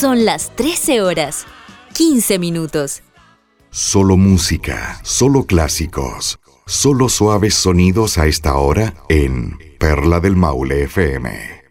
Son las 13 horas, 15 minutos. Solo música, solo clásicos, solo suaves sonidos a esta hora en Perla del Maule FM.